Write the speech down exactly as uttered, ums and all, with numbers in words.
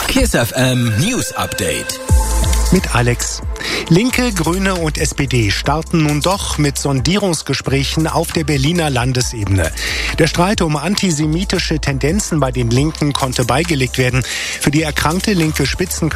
Kiss F M News Update. Mit Alex. Linke, Grüne und S P D starten nun doch mit Sondierungsgesprächen auf der Berliner Landesebene. Der Streit um antisemitische Tendenzen bei den Linken konnte beigelegt werden. Für die erkrankte linke Spitzenkandidatin